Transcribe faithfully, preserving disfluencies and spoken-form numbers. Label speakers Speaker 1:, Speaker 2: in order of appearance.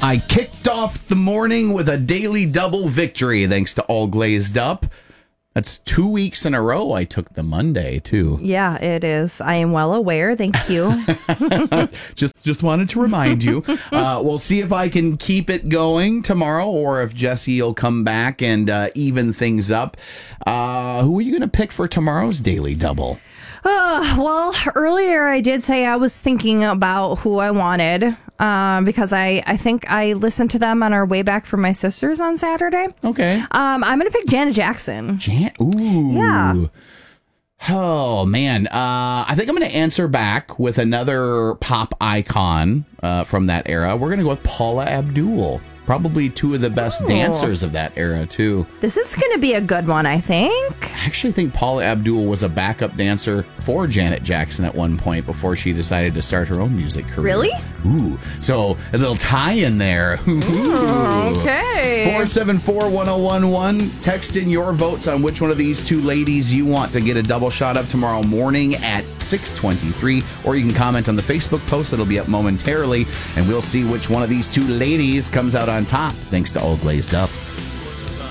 Speaker 1: I kicked off the morning with a daily double victory thanks to All Glazed Up. That's two weeks in a row I took the Monday, too.
Speaker 2: Yeah, it is. I am well aware. Thank you.
Speaker 1: just just wanted to remind you. Uh, we'll see if I can keep it going tomorrow or if Jesse will come back and uh, even things up. Uh, who are you going to pick for tomorrow's Daily Double?
Speaker 2: Uh, well, earlier I did say I was thinking about who I wanted uh, because I, I think I listened to them on our way back from my sister's on Saturday.
Speaker 1: Okay.
Speaker 2: Um, I'm going to pick Janet Jackson.
Speaker 1: Jan- Ooh.
Speaker 2: Yeah.
Speaker 1: Oh, man. Uh, I think I'm going to answer back with another pop icon uh, from that era. We're going to go with Paula Abdul. Probably two of the best
Speaker 2: Oh.
Speaker 1: dancers of that era, too.
Speaker 2: This is going to be a good one, I think.
Speaker 1: I actually think Paula Abdul was a backup dancer for Janet Jackson at one point before she decided to start her own music career.
Speaker 2: Really?
Speaker 1: Ooh. So a little tie in there. Ooh.
Speaker 2: Okay.
Speaker 1: four seven four, one oh one one. Text in your votes on which one of these two ladies you want to get a double shot of tomorrow morning at six twenty-three. Or you can comment on the Facebook post. It'll be up momentarily. And we'll see which one of these two ladies comes out on top, thanks to All Glazed Up.